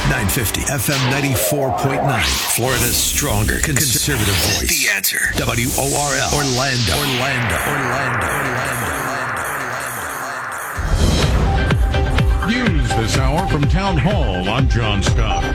950 FM 94.9. Florida's stronger conservative voice. The Answer. WORL. Orlando. News this hour from Town Hall. I'm John Scott.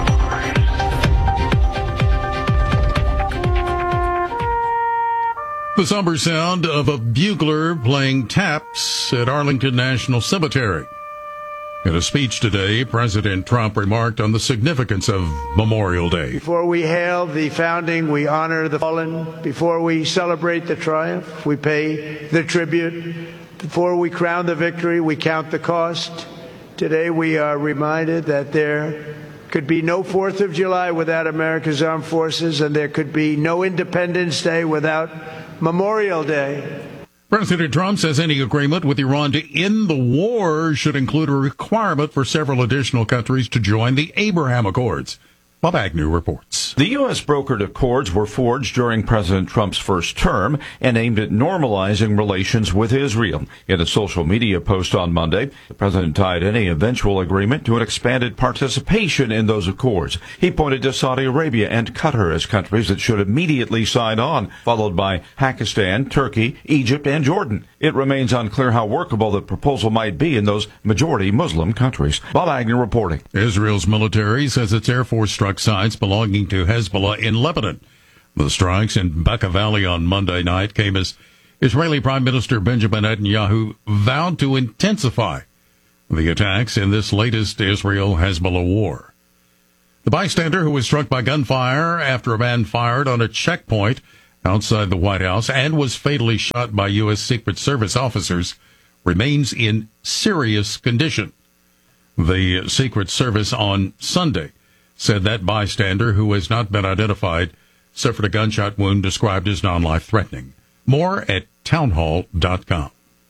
The somber sound of a bugler playing taps at Arlington National Cemetery. In a speech today, President Trump remarked on the significance of Memorial Day. Before we hail the founding, we honor the fallen. Before we celebrate the triumph, we pay the tribute. Before we crown the victory, we count the cost. Today, we are reminded that there could be no 4th of July without America's armed forces, and there could be no Independence Day without Memorial Day. President Trump says any agreement with Iran to end the war should include a requirement for several additional countries to join the Abraham Accords. Bob Agnew reports. The U.S. brokered accords were forged during President Trump's first term and aimed at normalizing relations with Israel. In a social media post on Monday, the president tied any eventual agreement to an expanded participation in those accords. He pointed to Saudi Arabia and Qatar as countries that should immediately sign on, followed by Pakistan, Turkey, Egypt, and Jordan. It remains unclear how workable the proposal might be in those majority Muslim countries. Bob Agnew reporting. Israel's military says its Air Force struck sites belonging to Hezbollah in Lebanon. The strikes in Bekaa Valley on Monday night came as Israeli Prime Minister Benjamin Netanyahu vowed to intensify the attacks in this latest Israel-Hezbollah war. The bystander who was struck by gunfire after a man fired on a checkpoint outside the White House and was fatally shot by U.S. Secret Service officers remains in serious condition. The Secret Service on Sunday said that bystander, who has not been identified, suffered a gunshot wound described as non-life-threatening. More at townhall.com.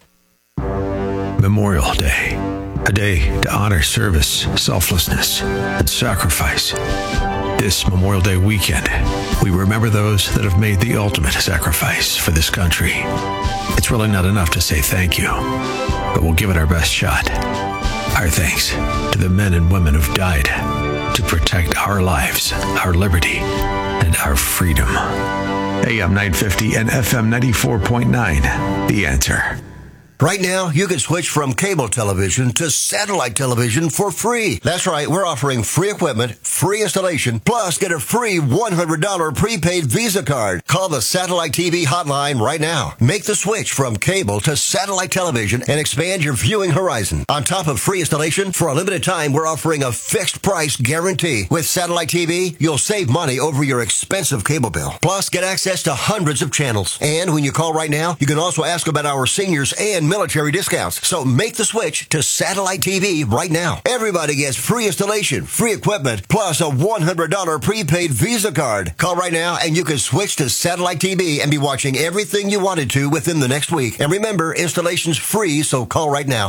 Memorial Day. A day to honor service, selflessness, and sacrifice. This Memorial Day weekend, we remember those that have made the ultimate sacrifice for this country. It's really not enough to say thank you, but we'll give it our best shot. Our thanks to the men and women who've died to protect our lives, our liberty, and our freedom. AM 950 and FM 94.9, The Answer. Right now, you can switch from cable television to satellite television for free. That's right, we're offering free equipment, free installation, plus get a free $100 prepaid Visa card. Call the Satellite TV hotline right now. Make the switch from cable to satellite television and expand your viewing horizon. On top of free installation, for a limited time, we're offering a fixed price guarantee. With Satellite TV, you'll save money over your expensive cable bill. Plus, get access to hundreds of channels. And when you call right now, you can also ask about our seniors and military discounts. So make the switch to Satellite TV right now. Everybody gets free installation, free equipment, plus a $100 prepaid Visa card. Call right now and you can switch to Satellite TV and be watching everything you wanted to within the next week. And remember, installation's free, so call right now.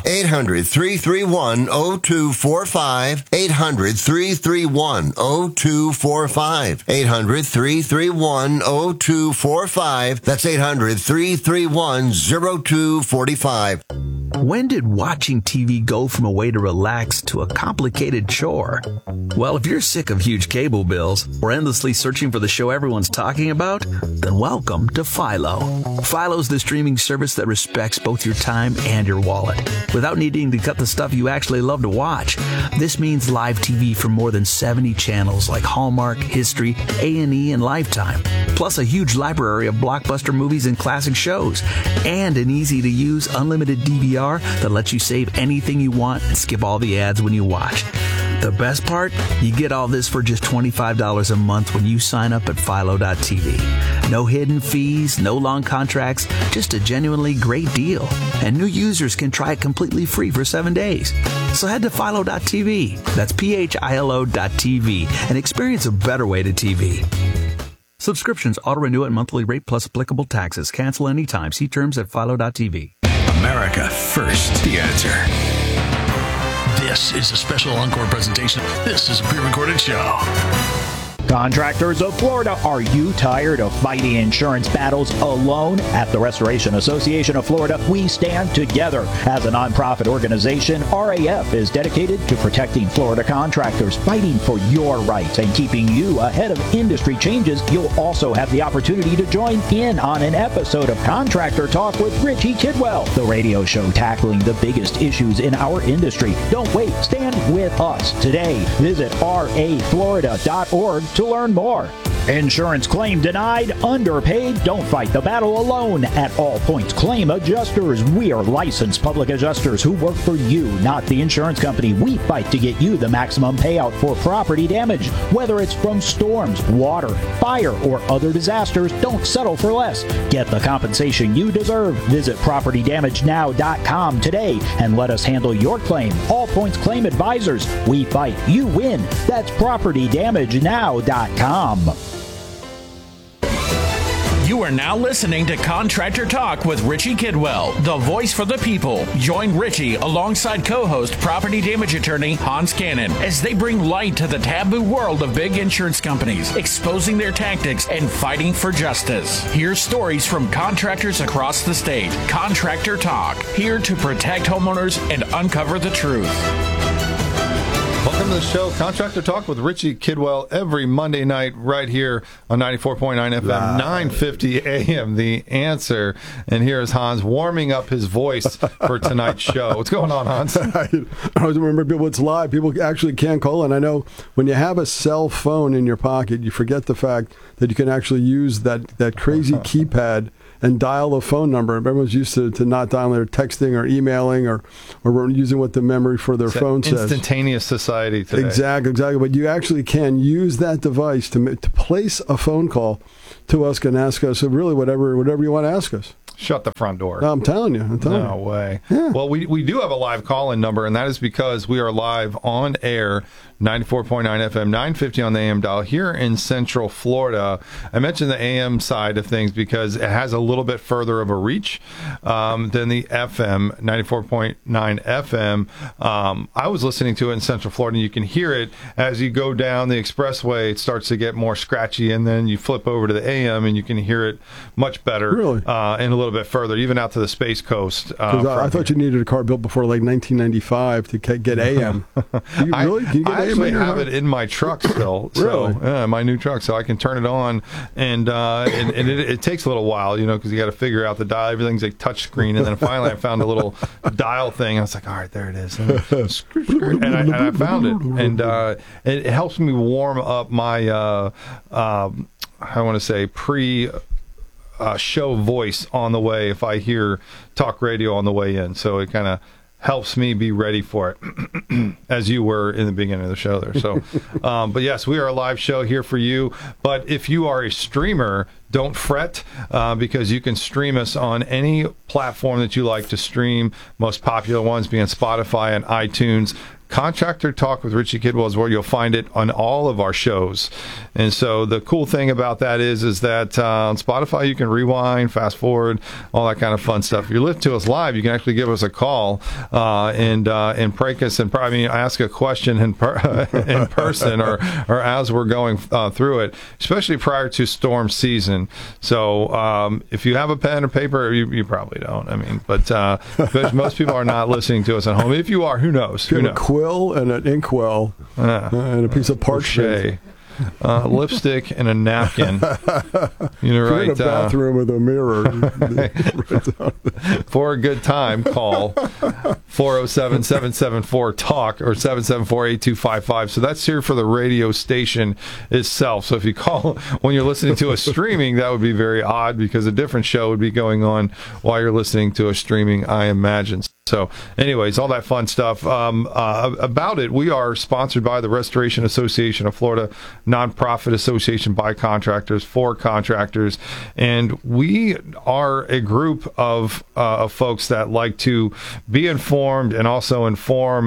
800-331-0245. 800-331-0245. 800-331-0245. That's 800-331-0245. When did watching TV go from a way to relax to a complicated chore? Well, if you're sick of huge cable bills or endlessly searching for the show everyone's talking about, then welcome to Philo. Philo's the streaming service that respects both your time and your wallet without needing to cut the stuff you actually love to watch. This means live TV from more than 70 channels like Hallmark, History, A&E, and Lifetime, plus a huge library of blockbuster movies and classic shows, and an easy-to-use unlimited DVR that lets you save anything you want and skip all the ads when you watch. The best part? You get all this for just $25 a month when you sign up at Philo.tv. No hidden fees, no long contracts, just a genuinely great deal. And new users can try it completely free for 7 days. So head to Philo.tv. That's PHILO.tv and experience a better way to TV. Subscriptions auto-renew at monthly rate plus applicable taxes. Cancel anytime. See terms at Philo.tv. America First, The Answer. This is a special encore presentation. This is a pre-recorded show. Contractors of Florida, are you tired of fighting insurance battles alone? At the Restoration Association of Florida, we stand together. As a nonprofit organization, RAF is dedicated to protecting Florida contractors, fighting for your rights, and keeping you ahead of industry changes. You'll also have the opportunity to join in on an episode of Contractor Talk with Richie Kidwell, the radio show tackling the biggest issues in our industry. Don't wait. Stand with us today. Visit raflorida.org to learn more. Insurance claim denied, underpaid. Don't fight the battle alone. At All Points Claim Adjusters, we are licensed public adjusters who work for you, not the insurance company. We fight to get you the maximum payout for property damage. Whether it's from storms, water, fire, or other disasters, don't settle for less. Get the compensation you deserve. Visit PropertyDamageNow.com today and let us handle your claim. All Points Claim Advisors. We fight, you win. That's PropertyDamageNow.com. You are now listening to Contractor Talk with Richie Kidwell, the voice for the people. Join Richie alongside co-host property damage attorney Hans Cannon as they bring light to the taboo world of big insurance companies, exposing their tactics and fighting for justice. Hear stories from contractors across the state. Contractor Talk, here to protect homeowners and uncover the truth. Welcome to the show, Contractor Talk with Richie Kidwell, every Monday night right here on 94.9 FM, 950 AM, The Answer. And here is Hans warming up his voice for tonight's show. What's going on, Hans? I always remember people, it's live. People actually can call in. I know when you have a cell phone in your pocket, you forget the fact that you can actually use that crazy keypad and dial a phone number. Everyone's used to not dialing, they're texting or emailing or using what the memory for their phone says. Instantaneous society today. Exactly. But you actually can use that device to place a phone call to us and ask us really whatever you want to ask us. Shut the front door. No, I'm telling you. No way. Yeah. Well, we do have a live call-in number, and that is because we are live on air, 94.9 FM, 950 on the AM dial here in Central Florida. I mentioned the AM side of things because it has a little bit further of a reach than the FM, 94.9 FM. I was listening to it in Central Florida, and you can hear it as you go down the expressway. It starts to get more scratchy, and then you flip over to the AM, and you can hear it much better. Really? And a little bit further, even out to the Space Coast. I thought you needed a car built before like 1995 to get AM. Really? Can you get I actually have it in my truck still. Really? So, yeah, my new truck, so I can turn it on, and it takes a little while, because you got to figure out the dial. Everything's a touch screen, and then finally I found a little dial thing. I was like, all right, there it is. And I found it, and it helps me warm up my, I want to say, show voice on the way if I hear talk radio on the way in. So it kind of helps me be ready for it, as you were in the beginning of the show there. So, but yes, we are a live show here for you. But if you are a streamer, don't fret, because you can stream us on any platform that you like to stream, most popular ones being Spotify and iTunes. Contractor Talk with Richie Kidwell is where you'll find it on all of our shows. And so the cool thing about that is that on Spotify you can rewind, fast forward, all that kind of fun stuff. If you listen to us live, you can actually give us a call and prank us and ask a question in person or as we're going through it, especially prior to storm season. So if you have a pen or paper, you probably don't. But most people are not listening to us at home. If you are, who knows? Who knows? And an inkwell and a piece of parchment, lipstick and a napkin. You're in a bathroom with a mirror. For a good time, call 407-774-TALK or 774-8255. So that's here for the radio station itself. So if you call when you're listening to us streaming, that would be very odd because a different show would be going on while you're listening to us streaming, I imagine. So anyways, all that fun stuff. About it, we are sponsored by the Restoration Association of Florida, nonprofit association by contractors, for contractors. And we are a group of folks that like to be informed and also inform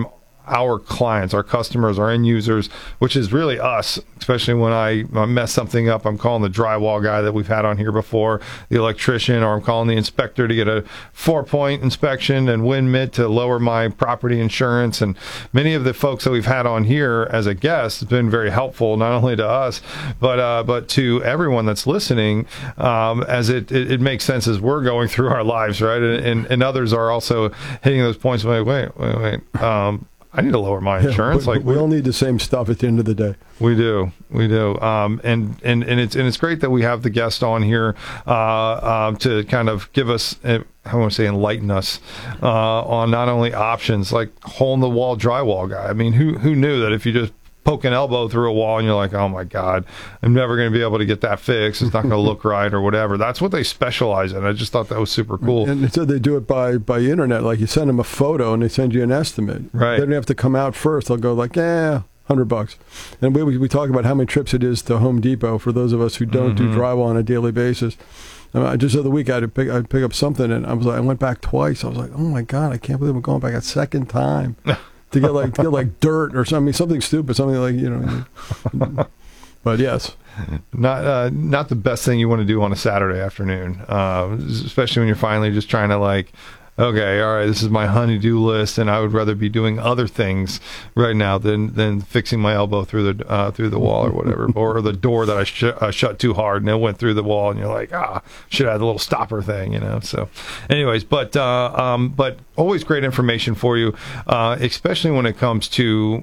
our clients, our customers, our end users, which is really us, especially when I mess something up. I'm calling the drywall guy that we've had on here before, the electrician, or I'm calling the inspector to get a 4-point inspection and win mid to lower my property insurance. And many of the folks that we've had on here as a guest have been very helpful, not only to us, but to everyone that's listening, as it makes sense as we're going through our lives, right? And others are also hitting those points. Wait. I need to lower my insurance. We all need the same stuff at the end of the day. We do. And it's great that we have the guest on here to kind of give us, I want to say, enlighten us on not only options like hole in the wall drywall guy. I mean, who knew that if you just poke an elbow through a wall and you're like, oh my God, I'm never going to be able to get that fixed. It's not going to look right or whatever. That's what they specialize in. I just thought that was super cool. And so they do it by internet. Like you send them a photo and they send you an estimate. Right. They don't have to come out first. They'll go like, $100. And we talk about how many trips it is to Home Depot for those of us who don't do drywall on a daily basis. Just the other week, I'd pick up something and I went back twice. I was like, oh my God, I can't believe I'm going back a second time. To get like dirt or something, something stupid, something like, But yes, not the best thing you want to do on a Saturday afternoon, especially when you're finally just trying to okay, all right, this is my honey-do list, and I would rather be doing other things right now than fixing my elbow through the wall or whatever, or the door that I shut too hard and it went through the wall, and you're like, should I have the little stopper thing, So, anyways, but always great information for you, especially when it comes to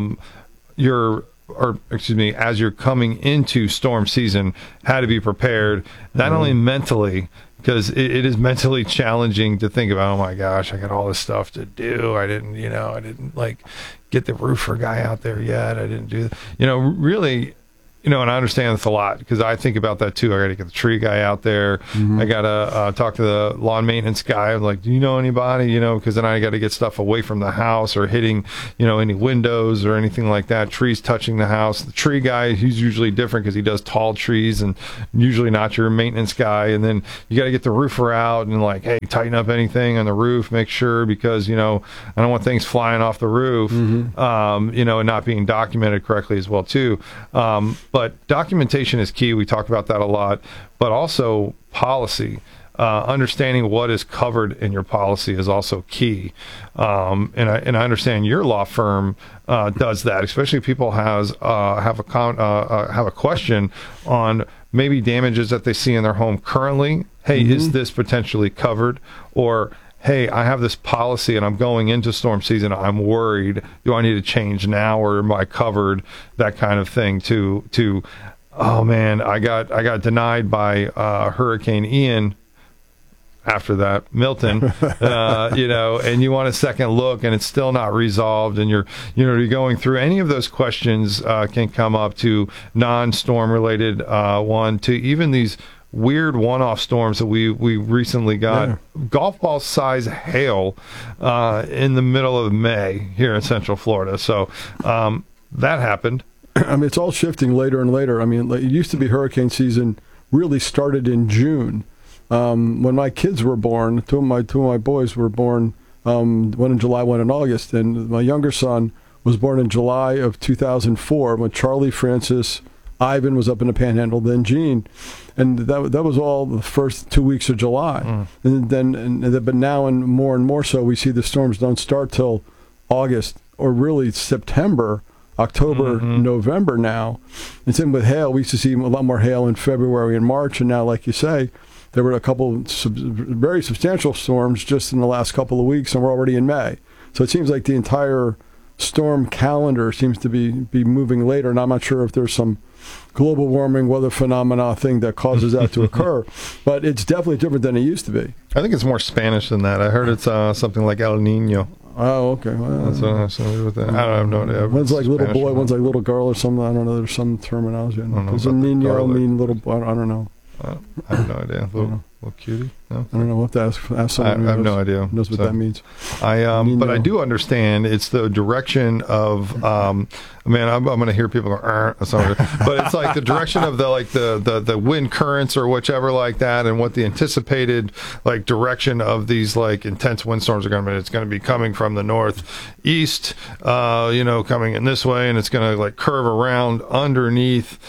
as you're coming into storm season, how to be prepared, not only mentally. Because it is mentally challenging to think about, oh my gosh, I got all this stuff to do. I didn't get the roofer guy out there yet. I didn't do, really, and I understand this a lot because I think about that too. I got to get the tree guy out there. I got to talk to the lawn maintenance guy. I'm like, do you know anybody? Because then I got to get stuff away from the house or hitting, any windows or anything like that. Trees touching the house. The tree guy, he's usually different because he does tall trees and usually not your maintenance guy. And then you got to get the roofer out and hey, tighten up anything on the roof, make sure because, I don't want things flying off the roof, and not being documented correctly as well too. But documentation is key. We talk about that a lot, but also policy. Understanding what is covered in your policy is also key. And I understand your law firm does that, especially if people have a question on maybe damages that they see in their home currently. Hey, is this potentially covered? Or hey, I have this policy and I'm going into storm season. I'm worried. Do I need to change now or am I covered? That kind of thing to oh man, I got denied by Hurricane Ian. After that, Milton, and you want a second look and it's still not resolved and you're going through any of those questions can come up to non-storm related one to even these weird one-off storms that we recently got, golf ball size hail in the middle of May here in Central Florida. So that happened. I mean, it's all shifting later and later. I mean, it used to be hurricane season really started in June. When my kids were born, two of my boys were born, one in July, one in August, and my younger son was born in July of 2004 when Charlie, Francis, Ivan was up in the Panhandle, then Gene, and that was all the first 2 weeks of July. But now and more so, we see the storms don't start till August or really September, October, November now. And same with hail. We used to see a lot more hail in February and March, and now, like you say, there were a couple very substantial storms just in the last couple of weeks, and we're already in May. So it seems like the entire storm calendar seems to be moving later, and I'm not sure if there's some global warming weather phenomena thing that causes that to occur, but it's definitely different than it used to be. I think it's more Spanish than that. I heard it's something like El Nino. Oh, okay. Well, that's what I'm with that. I don't have no idea. One's like little boy, one's like little girl or something. I don't know. There's some terminology. Does a Nino mean little boy? I don't know. I have no idea. Little cutie? No? I don't know. We'll have to ask someone I have no idea. Knows what that means. But I do understand it's the direction of, man, I'm going to hear people go, but it's like the direction of the wind currents or whichever like that, and what the anticipated like direction of these like intense windstorms are going to be. It's going to be coming from the northeast, coming in this way, and it's going to like curve around underneath.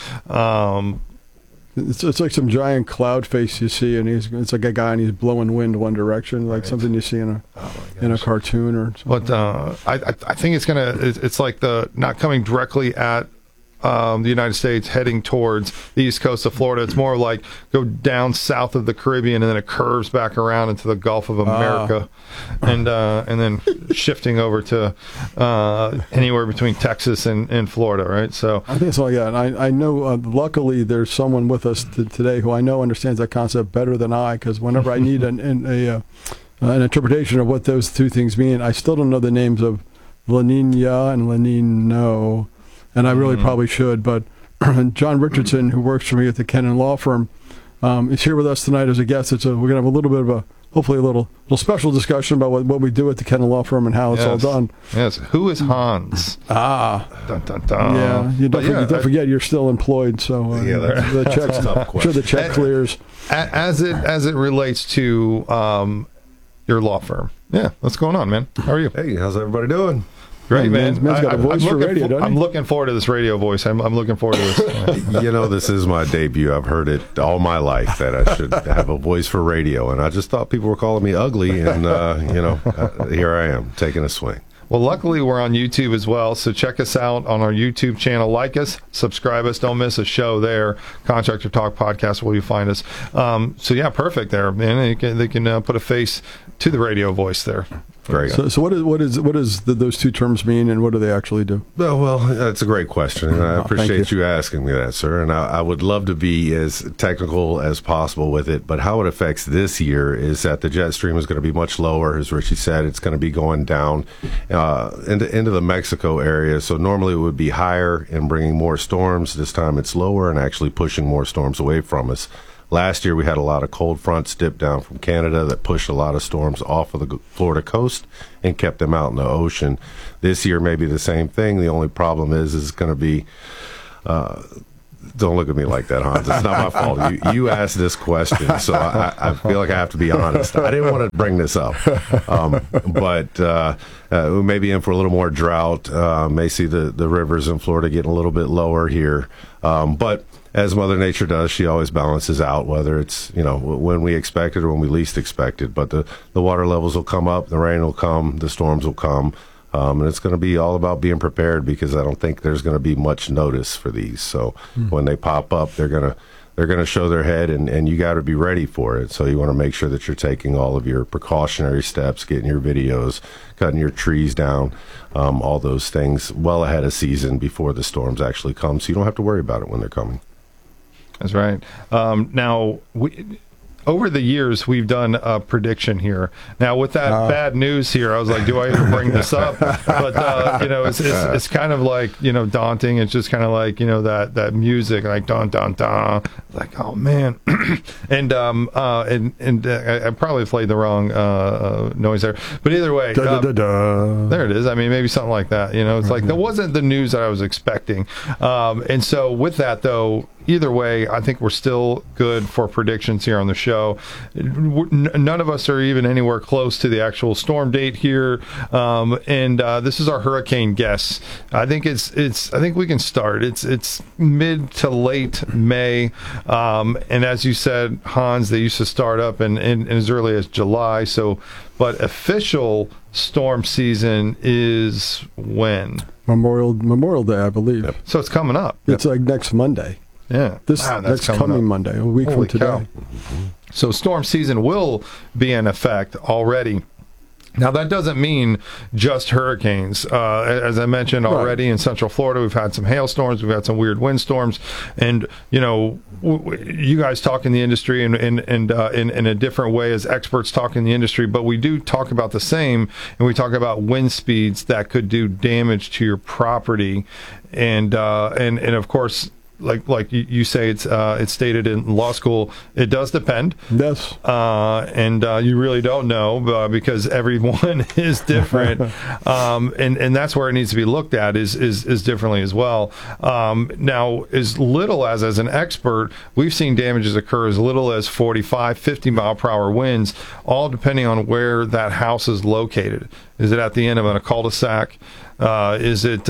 It's like some giant cloud face you see, and it's like a guy and he's blowing wind one direction, like something you see in a cartoon or something. But I think it's like not coming directly at the United States, heading towards the east coast of Florida. It's more like go down south of the Caribbean, and then it curves back around into the Gulf of America, and then shifting over to anywhere between Texas and Florida, right? So I think it's all. Yeah, and I know. Luckily, there's someone with us today who I know understands that concept better than I, because whenever I need an interpretation of what those two things mean, I still don't know the names of La Nina and La Nino. And I really probably should, but John Richardson, who works for me at the Kennan Law Firm, is here with us tonight as a guest. We're going to have a little bit of hopefully a little special discussion about what we do at the Kennan Law Firm and how it's all done. Yes. Who is Hans? Dun, dun, dun. Yeah. You don't forget you're still employed, so the check clears. As it relates to your law firm. Yeah. What's going on, man? How are you? Hey, how's everybody doing? Great, man. Man's got a voice for radio, doesn't he? I'm looking forward to this radio voice. I'm looking forward to this. This is my debut. I've heard it all my life that I should have a voice for radio, and I just thought people were calling me ugly, and, here I am, taking a swing. Well, luckily, we're on YouTube as well, so check us out on our YouTube channel. Like us, subscribe us, don't miss a show there. Contractor Talk Podcast, where you find us. Perfect there, man. They can put a face to the radio voice there. Great. So what does those two terms mean, and what do they actually do? Well, that's a great question, and I appreciate you asking me that, sir. And I would love to be as technical as possible with it, but how it affects this year is that the jet stream is going to be much lower, as Richie said. It's going to be going down into the Mexico area. So normally it would be higher and bringing more storms. This time it's lower and actually pushing more storms away from us. Last year, we had a lot of cold fronts dip down from Canada that pushed a lot of storms off of the Florida coast and kept them out in the ocean. This year, maybe the same thing. The only problem is it's going to be don't look at me like that, Hans. It's not my fault. You asked this question, so I feel like I have to be honest. I didn't want to bring this up, but we may be in for a little more drought. May see the rivers in Florida getting a little bit lower here, but as Mother Nature does, she always balances out, whether it's, when we expect it or when we least expect it. But the water levels will come up, the rain will come, the storms will come, and it's going to be all about being prepared, because I don't think there's going to be much notice for these. So when they pop up, they're going to show their head, and you got to be ready for it. So you want to make sure that you're taking all of your precautionary steps, getting your videos, cutting your trees down, all those things well ahead of season before the storms actually come, so you don't have to worry about it when they're coming. That's right. Now, over the years, we've done a prediction here. Now, with that bad news here, I was like, do I even bring this up? But, it's kind of like, daunting. It's just kind of like, that music, like, dun, dun, dun. Like, oh, man. and I probably played the wrong noise there. But either way, there it is. I mean, maybe something like that. It's like, that wasn't the news that I was expecting. And so with that, though, either way, I think we're still good for predictions here on the show. None of us are even anywhere close to the actual storm date here, and this is our hurricane guess. I think I think we can start. It's mid to late May, and as you said, Hans, they used to start up in as early as July. So, but official storm season is when? Memorial Day, I believe. Yep. So it's coming up. It's like next Monday. Yeah. That's coming Monday, a week from today. Cow. So storm season will be in effect already. Now, that doesn't mean just hurricanes. As I mentioned already, in Central Florida, we've had some hailstorms, we've had some weird windstorms, and, you guys talk in the industry in a different way as experts talk in the industry, but we do talk about the same, and we talk about wind speeds that could do damage to your property. And of course, like you say, it's stated in law school, it does depend. Yes. And you really don't know because everyone is different. And that's where it needs to be looked at is differently as well. Now, as little as an expert, we've seen damages occur as little as 45, 50 mile per hour winds, all depending on where that house is located. Is it at the end of a cul-de-sac? Is it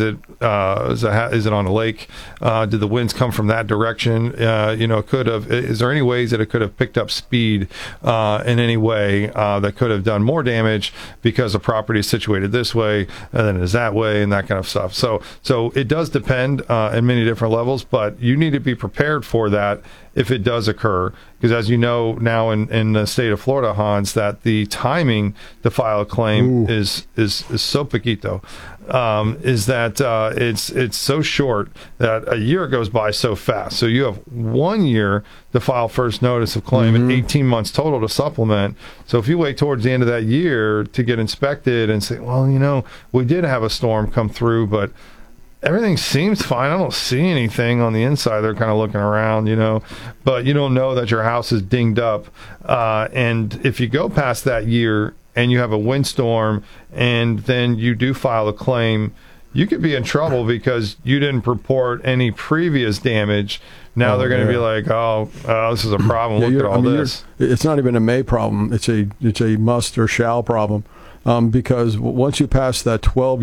on a lake? Did the winds come from that direction? Could have. Is there any ways that it could have picked up speed in any way that could have done more damage because the property is situated this way and then it is that way and that kind of stuff? So it does depend in many different levels, but you need to be prepared for that if it does occur, because as you know now in the state of Florida, Hans, that the timing to file a claim is so poquito. Is that it's so short that a year goes by so fast. So you have 1 year to file first notice of claim and 18 months total to supplement. So if you wait towards the end of that year to get inspected and say, well, we did have a storm come through, but everything seems fine. I don't see anything on the inside. They're kind of looking around, but you don't know that your house is dinged up. And if you go past that year and you have a windstorm and then you do file a claim, you could be in trouble because you didn't report any previous damage. Now they're going to be like, this is a problem. Look at all this. It's not even a may problem. It's a must or shall problem. Because once you pass that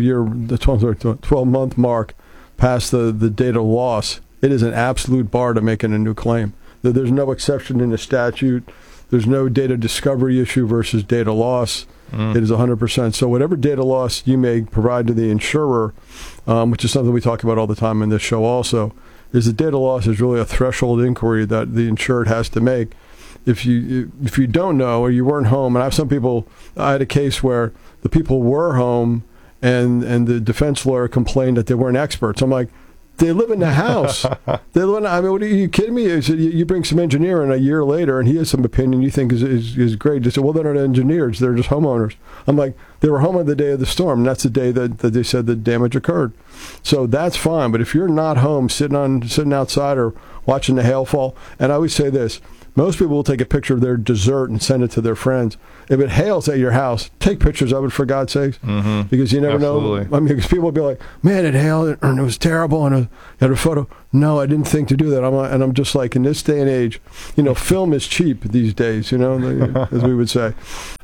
12-month mark, past the date of loss, it is an absolute bar to making a new claim. There's no exception in the statute. There's no data discovery issue versus data loss. It is 100%. So whatever data loss you may provide to the insurer, which is something we talk about all the time in this show also, is the data loss is really a threshold inquiry that the insured has to make. If you don't know or you weren't home, and I have some people, I had a case where the people were home and the defense lawyer complained that they weren't experts. I'm like, they live in the house. What are you kidding me? You bring some engineer in a year later and he has some opinion you think is great. They say, well, they're not engineers, they're just homeowners. I'm like, they were home on the day of the storm, and that's the day that they said the damage occurred. So that's fine. But if you're not home, sitting outside or watching the hail fall, and I always say this, most people will take a picture of their dessert and send it to their friends. If it hails at your house, take pictures of it, for God's sakes, because you never know. I mean, because people will be like, man, it hailed, and it was terrible, and I had a photo. No, I didn't think to do that. I'm just like, in this day and age, film is cheap these days, as we would say.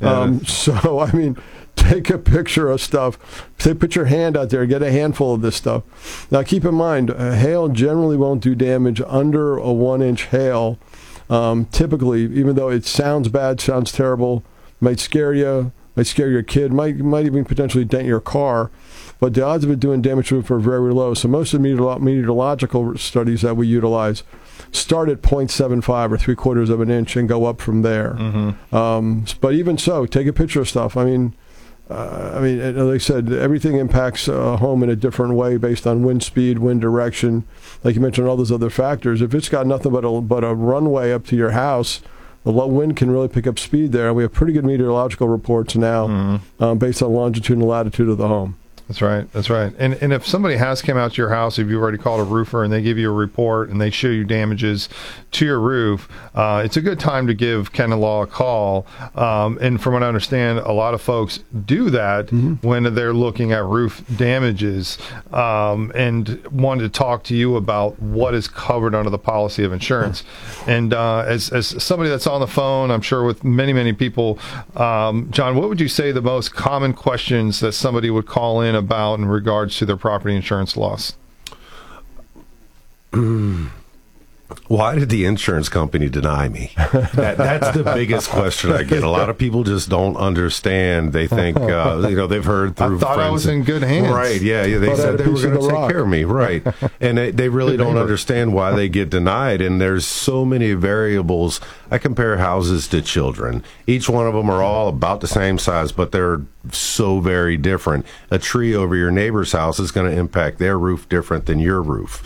So, I mean, take a picture of stuff. Say, put your hand out there, get a handful of this stuff. Now, keep in mind, hail generally won't do damage under a 1-inch hail. Typically, even though it sounds bad, sounds terrible, might scare you, might scare your kid, might even potentially dent your car, but the odds of it doing damage to it are very low. So most of the meteorological studies that we utilize start at 0.75 or 3/4 of an inch and go up from there. But even so, take a picture of stuff. I mean, like I said, everything impacts a home in a different way based on wind speed, wind direction, like you mentioned, all those other factors. If it's got nothing but a runway up to your house, the low wind can really pick up speed there. And we have pretty good meteorological reports now based on longitude and latitude of the home. That's right. And if somebody has come out to your house, if you've already called a roofer and they give you a report and they show you damages to your roof, it's a good time to give Ken Law a call. And from what I understand, a lot of folks do that when they're looking at roof damages and wanted to talk to you about what is covered under the policy of insurance. And as somebody that's on the phone, I'm sure with many, many people, John, what would you say the most common questions that somebody would call in about in regards to their property insurance loss? Why did the insurance company deny me? That's the biggest question I get. A lot of people just don't understand. They think, they've heard through I thought friends. I was in good hands. Right, yeah. They said they were going to take care of me, right. And they really don't understand why they get denied. And there's so many variables. I compare houses to children. Each one of them are all about the same size, but they're so very different. A tree over your neighbor's house is going to impact their roof different than your roof.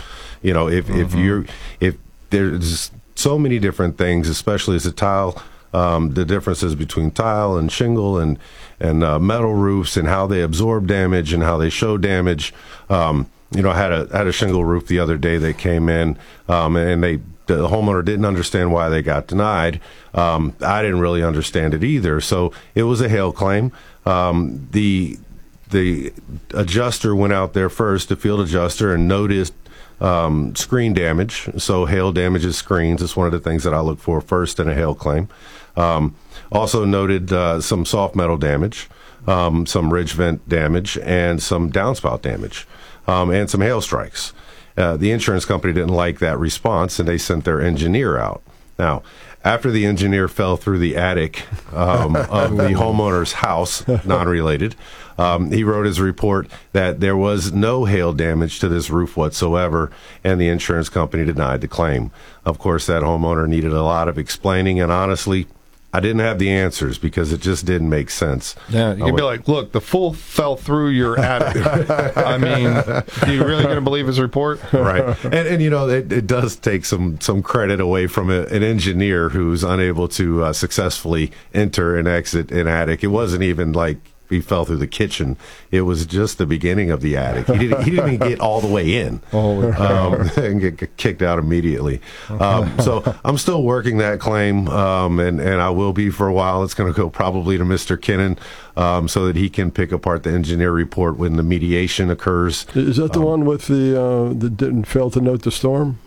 If there's so many different things, especially as a tile, the differences between tile and shingle and metal roofs and how they absorb damage and how they show damage. had a shingle roof the other day. They came in, and the homeowner didn't understand why they got denied. I didn't really understand it either. So it was a hail claim. The adjuster went out there first, the field adjuster, and noticed screen damage. So hail damages screens. It's one of the things that I look for first in a hail claim. Also noted some soft metal damage, some ridge vent damage, and some downspout damage, and some hail strikes. The insurance company didn't like that response, and they sent their engineer out. Now, after the engineer fell through the attic of the homeowner's house, non-related, he wrote his report that there was no hail damage to this roof whatsoever, and the insurance company denied the claim. Of course, that homeowner needed a lot of explaining, and honestly, I didn't have the answers because it just didn't make sense. Yeah, you could be like, look, the fool fell through your attic. I mean, are you really going to believe his report? Right. And it does take some credit away from an engineer who's unable to successfully enter and exit an attic. It wasn't even like he fell through the kitchen. It was just the beginning of the attic. He didn't even get all the way in and get kicked out immediately. So I'm still working that claim, and I will be for a while. It's going to go probably to Mr. Kinnan so that he can pick apart the engineer report when the mediation occurs. Is that the one with that didn't fail to note the storm?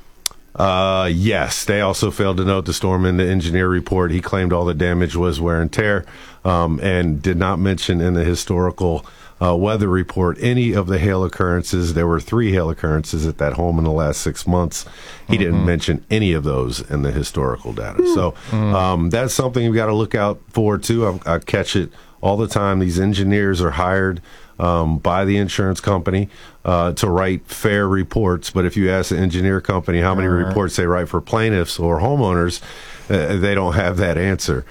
Yes, they also failed to note the storm in the engineer report. He claimed all the damage was wear and tear, and did not mention in the historical weather report any of the hail occurrences. There were 3 hail occurrences at that home in the last 6 months. He didn't mention any of those in the historical data. So that's something you've got to look out for, too. I catch it all the time. These engineers are hired by the insurance company to write fair reports. But if you ask the engineer company how many reports they write for plaintiffs or homeowners, they don't have that answer.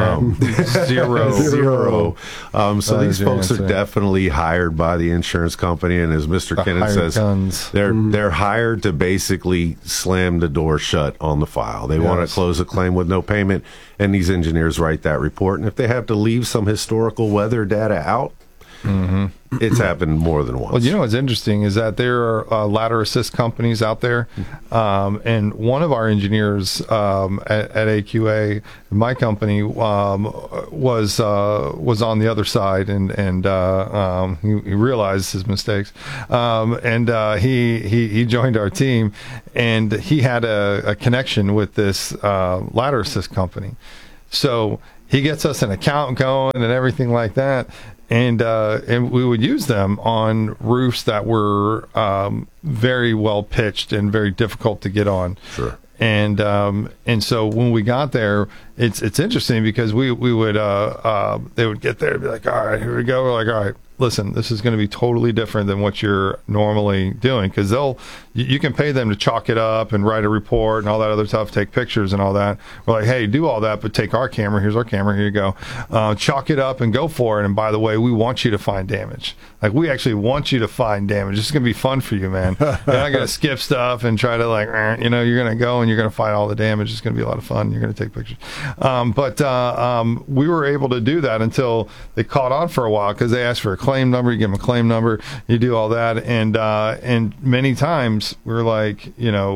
Zero. So these folks are definitely hired by the insurance company, and as Mr. Kinnan says, they're hired to basically slam the door shut on the file. They want to close a claim with no payment, and these engineers write that report. And if they have to leave some historical weather data out, it's happened more than once. Well, what's interesting is that there are ladder assist companies out there, and one of our engineers at AQA, my company, was on the other side, and he realized his mistakes, and he joined our team, and he had a connection with this ladder assist company, so he gets us an account going and everything like that. And we would use them on roofs that were very well pitched and very difficult to get on. Sure. And so when we got there, it's interesting because we would they would get there and be like, all right, here we go. We're like, all right, listen, this is going to be totally different than what you're normally doing, because you can pay them to chalk it up and write a report and all that other stuff, take pictures and all that. We're like, hey, do all that, but take our camera. Here's our camera. Here you go. Chalk it up and go for it. And by the way, we want you to find damage. Like, we actually want you to find damage. This is going to be fun for you, man. You're not going to skip stuff and try to you're going to go and you're going to find all the damage. It's going to be a lot of fun. You're going to take pictures. But we were able to do that until they caught on for a while, because they asked for a claim number. You give them a claim number. You do all that. And many times we're like,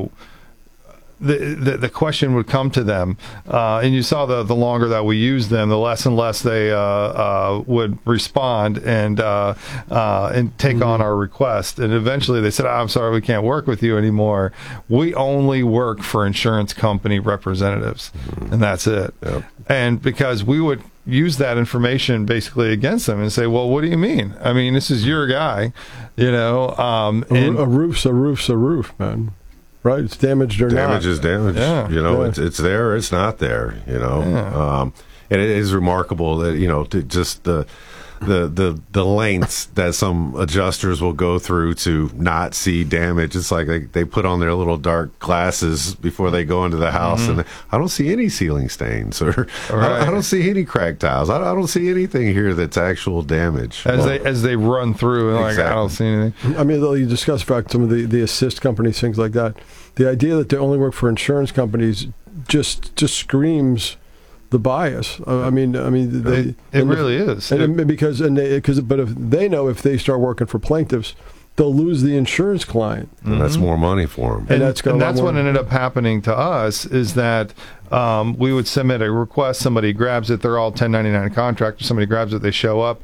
the question would come to them, and you saw the longer that we used them, the less and less they would respond and take on our request. And eventually they said, I'm sorry, we can't work with you anymore. We only work for insurance company representatives, and that's it. Yep. And because we would use that information basically against them and say, well, what do you mean? I mean, this is your guy, a roof's a roof, man. Right, it's damaged or not. Damage is damage. Yeah. It's there or it's not there. And it is remarkable that to just the lengths that some adjusters will go through to not see damage. It's like they put on their little dark glasses before they go into the house, and I don't see any ceiling stains, or I don't see any cracked tiles. I don't see anything here that's actual damage. As they run through, and I don't see anything. I mean, you discuss back some of the assist companies, things like that. The idea that they only work for insurance companies just screams the bias. It really is. But if they know, if they start working for plaintiffs, they'll lose the insurance client. And that's more money for them. And that's what ended up happening to us is that we would submit a request, somebody grabs it, they're all 1099 contractors, somebody grabs it, they show up,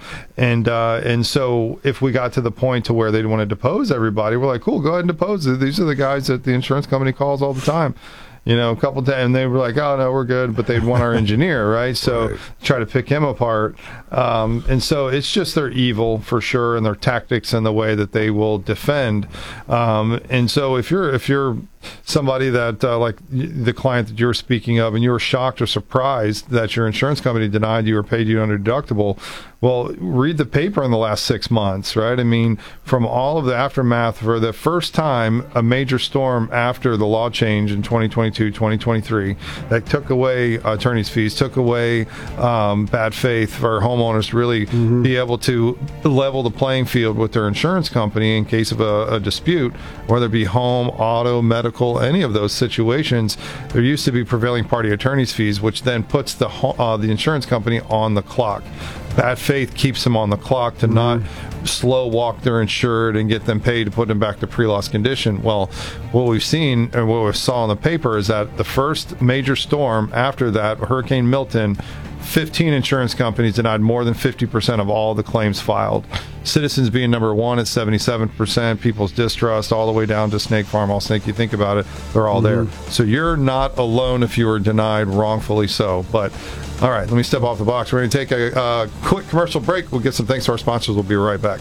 and so if we got to the point to where they'd want to depose everybody, we're like, cool, go ahead and depose it. These are the guys that the insurance company calls all the time. A couple times, and they were like, oh, no, we're good, but they'd want our engineer, right? So try to pick him apart. And so it's just their evil, for sure, and their tactics and the way that they will defend. And so if you're somebody that, like the client that you were speaking of, and you were shocked or surprised that your insurance company denied you or paid you under deductible, well, read the paper in the last 6 months, right? I mean, from all of the aftermath, for the first time, a major storm after the law change in 2022, 2023, that took away attorney's fees, took away bad faith for homeowners to really be able to level the playing field with their insurance company in case of a dispute, whether it be home, auto, medical, any of those situations. There used to be prevailing party attorney's fees, which then puts the insurance company on the clock. Bad faith keeps them on the clock to not slow walk their insured and get them paid to put them back to pre-loss condition. Well, what we've seen and what we saw in the paper is that the first major storm after that, Hurricane Milton, 15 insurance companies denied more than 50% of all the claims filed. Citizens being number one at 77%, People's Distrust, all the way down to Snake Farm, All Snake. You think about it, they're all there. So you're not alone if you were denied wrongfully so. But all right, let me step off the box. We're going to take a quick commercial break. We'll get some thanks to our sponsors. We'll be right back.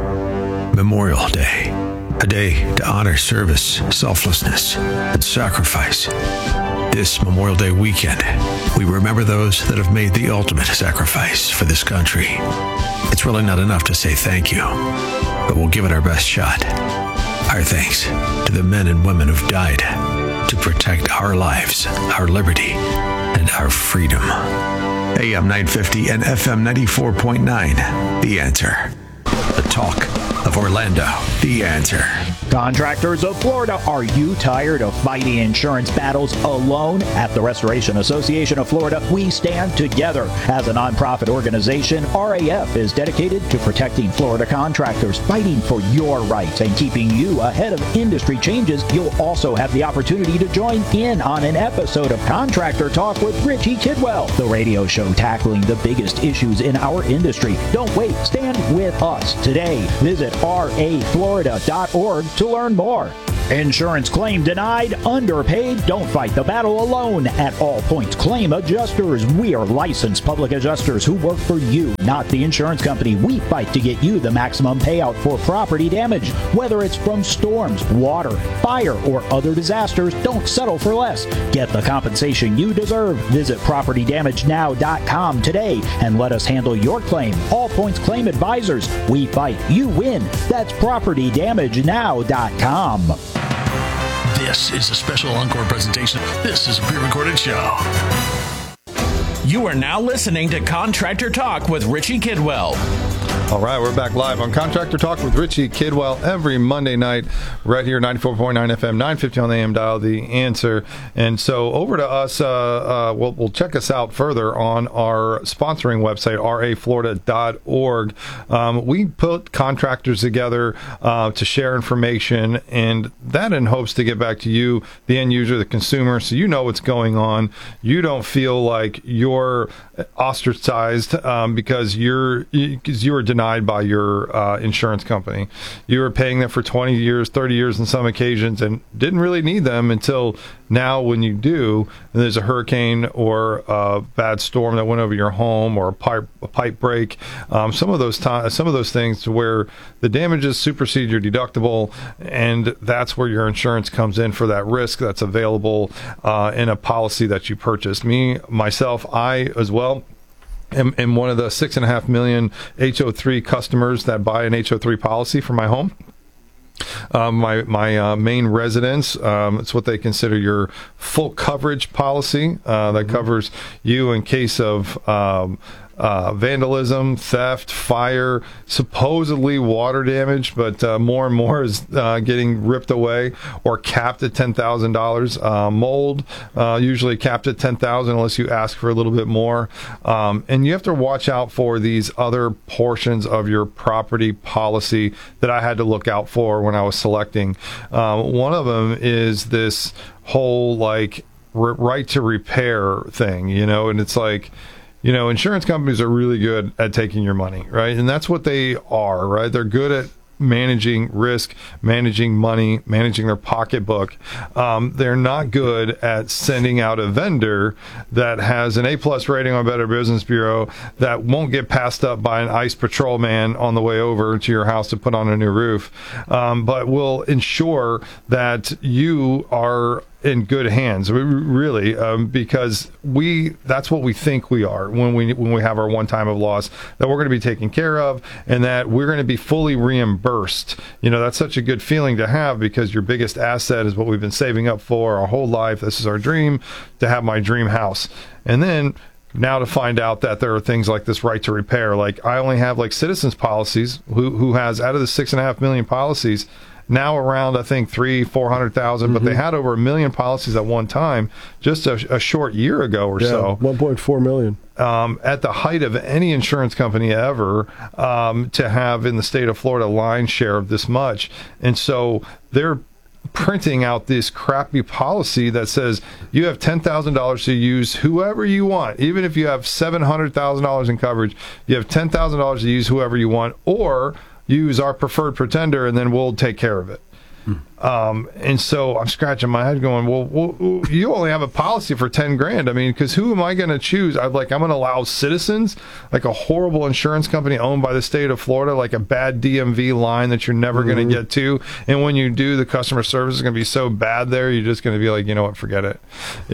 Memorial Day, a day to honor service, selflessness, and sacrifice. This Memorial Day weekend, we remember those that have made the ultimate sacrifice for this country. It's really not enough to say thank you, but we'll give it our best shot. Our thanks to the men and women who've died to protect our lives, our liberty, and our freedom. AM 950 and FM 94.9, The Answer. The talk of Orlando, The Answer. Contractors of Florida, are you tired of fighting insurance battles alone? At the Restoration Association of Florida, we stand together. As a nonprofit organization, RAF is dedicated to protecting Florida contractors, fighting for your rights, and keeping you ahead of industry changes. You'll also have the opportunity to join in on an episode of Contractor Talk with Richie Kidwell, the radio show tackling the biggest issues in our industry. Don't wait. Stand with us today. Visit raflorida.org to learn more. Insurance claim denied, underpaid. Don't fight the battle alone. At All Points Claim Adjusters, we are licensed public adjusters who work for you, not the insurance company. We fight to get you the maximum payout for property damage. Whether it's from storms, water, fire, or other disasters, don't settle for less. Get the compensation you deserve. Visit PropertyDamageNow.com today and let us handle your claim. All Points Claim Advisors. We fight, you win. That's PropertyDamageNow.com. This is a special encore presentation. This is a pre-recorded show. You are now listening to Contractor Talk with Richie Kidwell. All right, we're back live on Contractor Talk with Richie Kidwell every Monday night right here, 94.9 FM, 950 on the AM dial, The Answer. And so over to us, we'll check us out further on our sponsoring website, raflorida.org. We put contractors together to share information, and that in hopes to get back to you, the end user, the consumer, so you know what's going on. You don't feel like you're ostracized because you were denied by your insurance company. You were paying them for 20 years, 30 years in some occasions, and didn't really need them until now when you do, and there's a hurricane or a bad storm that went over your home or a pipe break. Some of those things to where the damages supersede your deductible, and that's where your insurance comes in for that risk that's available in a policy that you purchased. Myself, I as well am one of the 6.5 million HO3 customers that buy an HO3 policy for my home. My main residence, it's what they consider your full coverage policy that covers you in case of vandalism, theft, fire, supposedly water damage, but more and more is getting ripped away or capped at $10,000. Mold, usually capped at $10,000 unless you ask for a little bit more. And you have to watch out for these other portions of your property policy that I had to look out for when I was selecting. One of them is this whole right to repair thing, and it's like, insurance companies are really good at taking your money, right? And that's what they are, right? They're good at managing risk, managing money, managing their pocketbook. They're not good at sending out a vendor that has an A+ rating on Better Business Bureau that won't get passed up by an ICE patrolman on the way over to your house to put on a new roof, but will ensure that you are in good hands, really, because that's what we think we are when we have our one time of loss, that we're going to be taken care of and that we're going to be fully reimbursed. That's such a good feeling to have, because your biggest asset is what we've been saving up for our whole life. This is our dream, to have my dream house. And then now to find out that there are things like this right to repair. Like, I only have Citizens policies, who has, out of the 6.5 million policies, now around, I think, 400,000, but they had over 1 million policies at one time, just a short year ago or so. 1.4 million. At the height of any insurance company ever, to have in the state of Florida line share of this much. And so they're printing out this crappy policy that says you have $10,000 to use whoever you want. Even if you have $700,000 in coverage, you have $10,000 to use whoever you want, or use our preferred pretender, and then we'll take care of it. And so I'm scratching my head going, well, you only have a policy for $10,000. I mean, because who am I going to choose? I'm going to allow Citizens, like a horrible insurance company owned by the state of Florida, like a bad DMV line that you're never going to get to. And when you do, the customer service is going to be so bad there, you're just going to be like, you know what, forget it.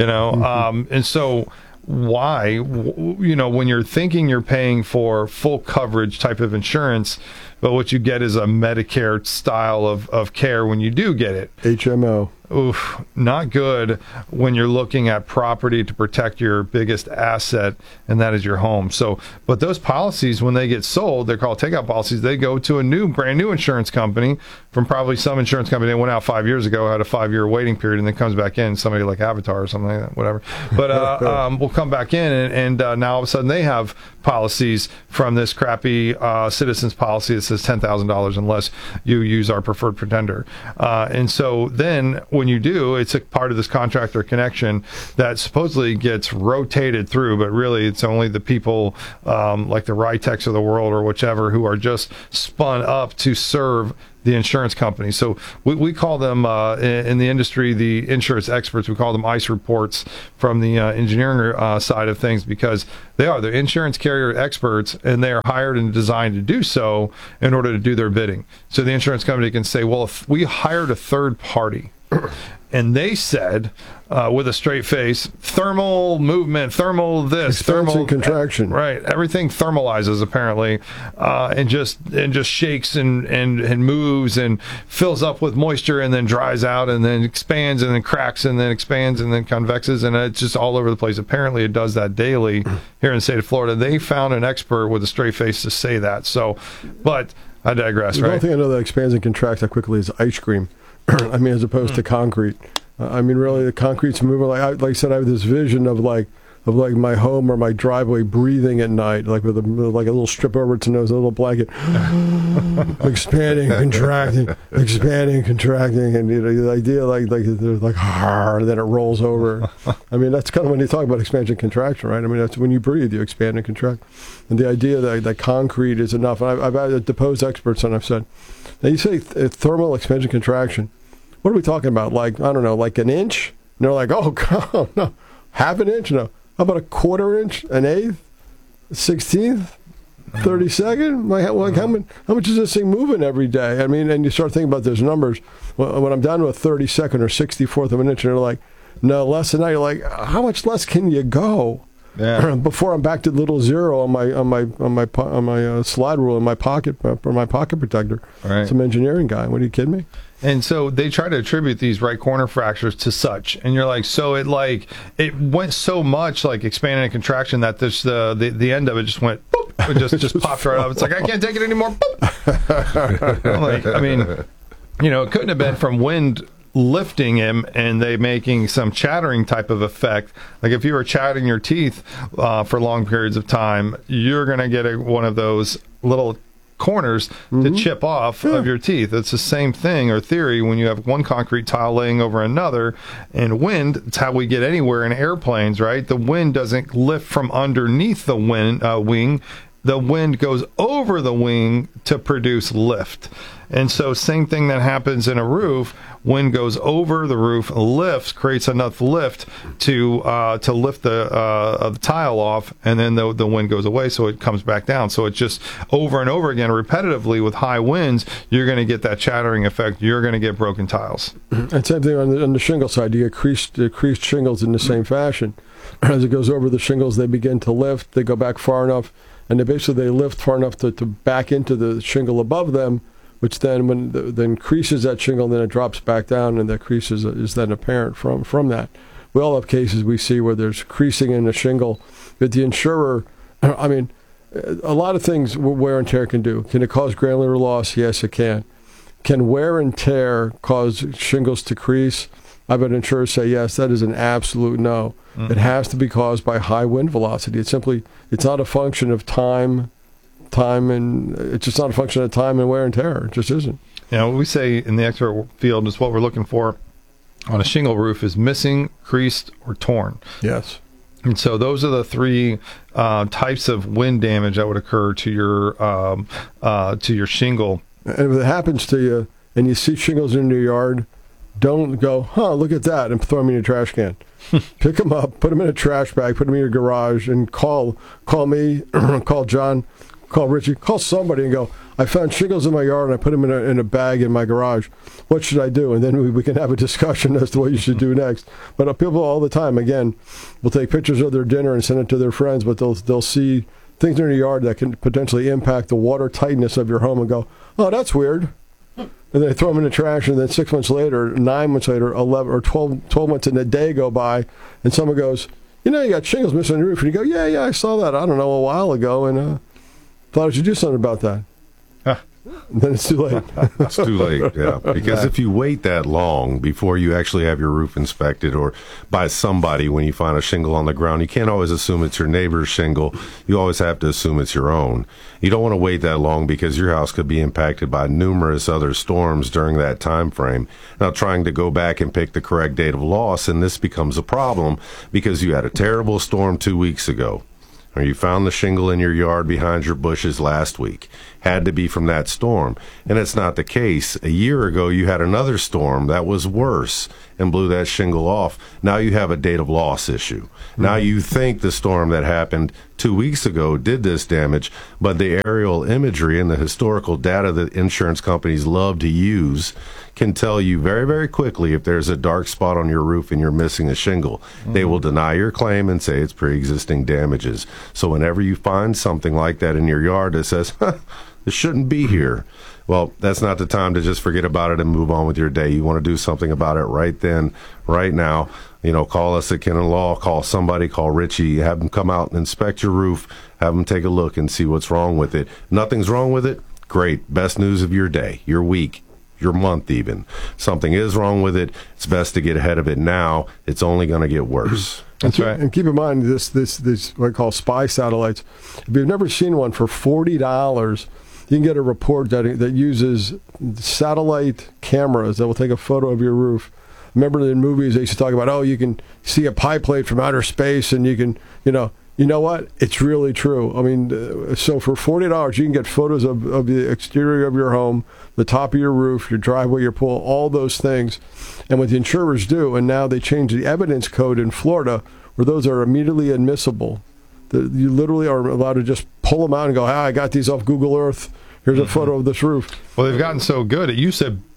And so why, when you're thinking you're paying for full coverage type of insurance, but what you get is a Medicare style of care when you do get it. HMO. Oof, not good when you're looking at property to protect your biggest asset, and that is your home. So, but those policies, when they get sold, they're called takeout policies. They go to a brand new insurance company from probably some insurance company that went out 5 years ago, had a 5-year waiting period, and then comes back in, somebody like Avatar or something like that, whatever. But will come back in, and now all of a sudden they have policies from this crappy Citizens policy that says $10,000 unless you use our preferred pretender. And so then when you do, it's a part of this contractor connection that supposedly gets rotated through, but really it's only the people like the Ritex of the world or whichever who are just spun up to serve the insurance company. So we call them in the industry, the insurance experts, we call them ICE reports from the engineering side of things, because they're insurance carrier experts, and they are hired and designed to do so in order to do their bidding. So the insurance company can say, well, if we hired a third party and they said, with a straight face, thermal movement, thermal this, thermal contraction, right? Everything thermalizes apparently, and just shakes and moves and fills up with moisture and then dries out and then expands and then cracks and then expands and then convexes, and it's just all over the place. Apparently, it does that daily here in the state of Florida. They found an expert with a straight face to say that. So, but I digress. The only thing I know that expands and contracts that quickly is ice cream. I mean, as opposed to concrete. I mean, really, the concrete's moving. Like I said, I have this vision of my home or my driveway breathing at night, like with a little strip over its nose, a little blanket, expanding, contracting, and the idea and then it rolls over. I mean, that's kind of when you talk about expansion contraction, right? I mean, that's when you breathe, you expand and contract, and the idea that concrete is enough. And I've deposed experts, and I've said, now you say thermal expansion contraction. What are we talking about? Like, I don't know, like an inch? And they're like, oh, God, no. Half an inch? No. How about a quarter inch? An eighth? 16th? 32nd? Like how much is this thing moving every day? I mean, and you start thinking about those numbers. When I'm down to a 32nd or 64th of an inch, and they're like, no, less than that. You're like, how much less can you go? Yeah. Before I'm back to little zero on my slide rule in my pocket for my pocket protector. Right. Some engineering guy. What, are you kidding me? And so they try to attribute these right corner fractures to such, and you're like, so it went so much like expanding and contraction that this the end of it just went boop, it just popped right up. It's like, I can't take it anymore. Boop. I mean, it couldn't have been from wind lifting him and they making some chattering type of effect. Like if you were chattering your teeth for long periods of time, you're going to get one of those little corners to chip off of your teeth. It's the same thing or theory when you have one concrete tile laying over another. And wind, it's how we get anywhere in airplanes, right? The wind doesn't lift from underneath the wing. The wind goes over the wing to produce lift. And so same thing that happens in a roof, wind goes over the roof, lifts, creates enough lift to lift the tile off, and then the wind goes away, so it comes back down. So it's just over and over again, repetitively with high winds, you're going to get that chattering effect. You're going to get broken tiles. And same thing on the shingle side. You get creased shingles in the same fashion. As it goes over the shingles, they begin to lift. They go back far enough, and they lift far enough to back into the shingle above them, which then then creases that shingle, and then it drops back down, and that crease is then apparent from that. We all have cases we see where there's creasing in the shingle. But the insurer, I mean, a lot of things wear and tear can do. Can it cause granular loss? Yes, it can. Can wear and tear cause shingles to crease? I've had insurers say yes. That is an absolute no. It has to be caused by high wind velocity. It's not a function of time, and it's just not a function of time and wear and tear. It just isn't. What we say in the expert field is what we're looking for on a shingle roof is missing, creased, or torn. Yes. And so those are the three types of wind damage that would occur to your shingle. And if it happens to you and you see shingles in your yard, don't go, look at that, and throw them in your trash can. Pick them up, put them in a trash bag, put them in your garage, and call me, call John, call Richie, call somebody and go, I found shingles in my yard and I put them in a bag in my garage. What should I do? And then we can have a discussion as to what you should do next. But people all the time, again, will take pictures of their dinner and send it to their friends, but they'll see things in your yard that can potentially impact the water tightness of your home and go, oh, that's weird. And they throw them in the trash, and then 6 months later, 9 months later, 11 or 12 months in a day go by, and someone goes, you got shingles missing on the roof. And you go, yeah, I saw that, I don't know, a while ago, and thought I should do something about that. And then it's too late. It's too late, yeah. Because if you wait that long before you actually have your roof inspected or by somebody when you find a shingle on the ground, you can't always assume it's your neighbor's shingle. You always have to assume it's your own. You don't want to wait that long because your house could be impacted by numerous other storms during that time frame. Now, trying to go back and pick the correct date of loss, and this becomes a problem because you had a terrible storm 2 weeks ago. Or you found the shingle in your yard behind your bushes last week. Had to be from that storm. And it's not the case. A year ago, you had another storm that was worse and blew that shingle off. Now you have a date of loss issue. Now you think the storm that happened 2 weeks ago did this damage, but the aerial imagery and the historical data that insurance companies love to use can tell you very, very quickly if there's a dark spot on your roof and you're missing a shingle. They will deny your claim and say it's pre-existing damages. So whenever you find something like that in your yard that says, this shouldn't be here, well, that's not the time to just forget about it and move on with your day. You want to do something about it right then, right now. Call us at Kennon Law, call somebody, call Richie, have them come out and inspect your roof, have them take a look and see what's wrong with it. Nothing's wrong with it? Great. Best news of your day, your week, your month even. Something is wrong with it. It's best to get ahead of it now. It's only going to get worse. That's right. And keep in mind this what I call spy satellites. If you've never seen one, for $40, you can get a report that uses satellite cameras that will take a photo of your roof. Remember in movies they used to talk about, you can see a pie plate from outer space, and you can, you know what? It's really true. I mean, so for $40, you can get photos of the exterior of your home, the top of your roof, your driveway, your pool, all those things. And what the insurers do, and now they change the evidence code in Florida, where those are immediately admissible. You literally are allowed to just pull them out and go, I got these off Google Earth. Here's a photo of this roof. Well, they've gotten so good. It used to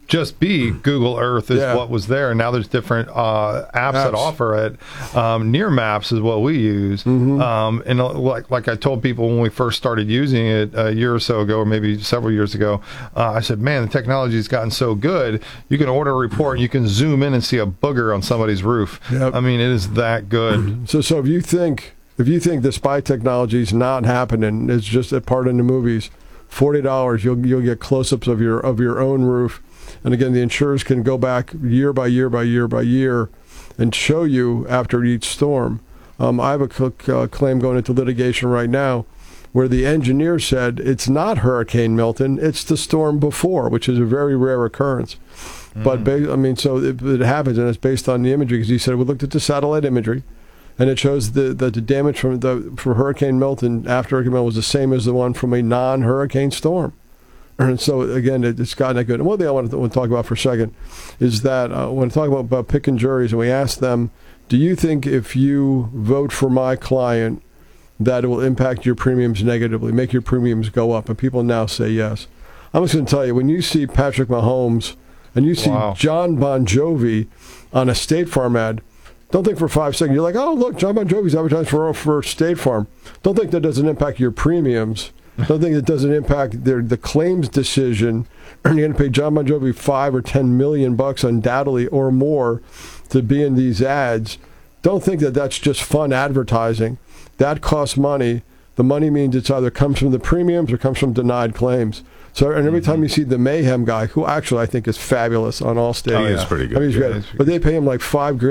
just be Google Earth is what was there. And now there's different apps that offer it. Near Maps is what we use. And like I told people when we first started using it a year or so ago, or maybe several years ago, I said, man, the technology has gotten so good. You can order a report and you can zoom in and see a booger on somebody's roof. I mean, it is that good. So if you think the spy technology is not happening, it's just a part in the movies, $40, you'll get close-ups of your own roof. And again, the insurers can go back year by year by year by year and show you after each storm. I have a claim going into litigation right now where the engineer said it's not Hurricane Milton, it's the storm before, which is a very rare occurrence. But so it happens, and it's based on the imagery, because he said we looked at the satellite imagery, and it shows that the damage from Hurricane Milton after Hurricane Milton was the same as the one from a non-hurricane storm. And so, again, it's gotten that good. And one thing I want to talk about for a second is that when I talk about picking juries, and we ask them, do you think if you vote for my client that it will impact your premiums negatively, make your premiums go up? And people now say yes. I'm just going to tell you, when you see Patrick Mahomes and you see John Bon Jovi on a State Farm ad, don't think for 5 seconds. You're like, oh, look, John Bon Jovi's advertising for State Farm. Don't think that doesn't impact your premiums. Don't think it doesn't impact the claims decision. You're going to pay John Bon Jovi $5 or $10 million undoubtedly or more to be in these ads. Don't think that that's just fun advertising. That costs money. The money means it's either comes from the premiums or comes from denied claims. So, and every time you see the Mayhem guy, who actually I think is fabulous on Allstate, he's pretty good. He's great. But they pay him like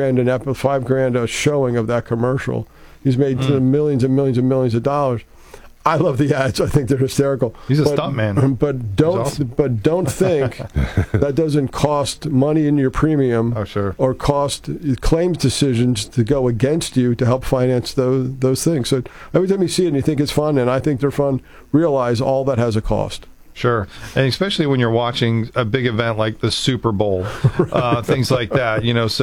$5,000 a showing of that commercial. He's made millions and millions and millions of dollars. I love the ads. I think they're hysterical. He's a stuntman. But don't think that doesn't cost money in your premium. Oh, sure. Or cost claims decisions to go against you to help finance those things. So every time you see it and you think it's fun, and I think they're fun, realize all that has a cost. Sure. And especially when you're watching a big event like the Super Bowl, things like that,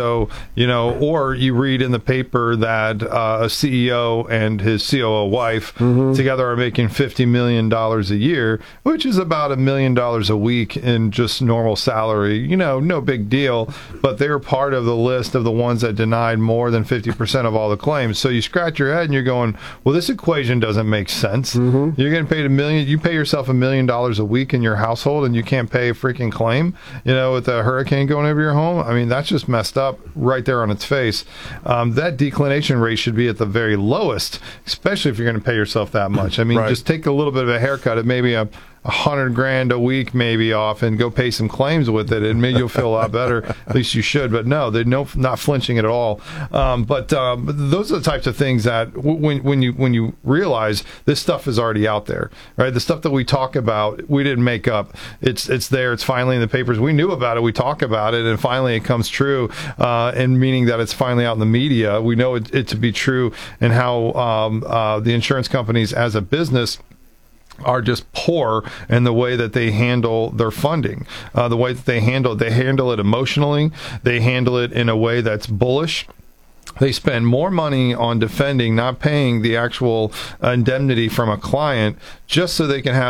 or you read in the paper that a CEO and his COO wife together are making $50 million a year, which is about $1 million a week in just normal salary. No big deal, but they're part of the list of the ones that denied more than 50% of all the claims. So you scratch your head and you're going, well, this equation doesn't make sense. You're getting paid $1 million. You pay yourself $1 million a week in your household and you can't pay a freaking claim, with a hurricane going over your home. I mean, that's just messed up right there on its face. That declination rate should be at the very lowest, especially if you're going to pay yourself that much. I mean, just take a little bit of a haircut at maybe $100,000 a week maybe off and go pay some claims with it, and maybe you'll feel a lot better. At least you should. But no, they're not flinching at all. But those are the types of things that when you realize this stuff is already out there, right? The stuff that we talk about, we didn't make up. It's there. It's finally in the papers. We knew about it. We talk about it, and finally it comes true. And meaning that it's finally out in the media. We know it to be true, and how the insurance companies as a business are just poor in the way that they handle their funding, the way that they handle it emotionally. They handle it in a way that's bullish. They spend more money on defending, not paying the actual indemnity from a client, just so they can have